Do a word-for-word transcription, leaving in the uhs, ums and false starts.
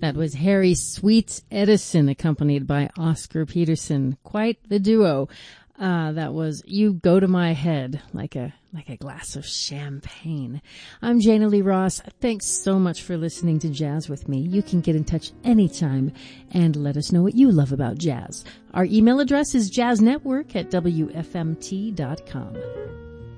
That was Harry Sweets Edison, accompanied by Oscar Peterson. Quite the duo. Uh, that was You Go to My Head, like a like a glass of champagne. I'm Jana Lee Ross. Thanks so much for listening to Jazz with me. You can get in touch anytime and let us know what you love about jazz. Our email address is jazznetwork at w f m t dot com.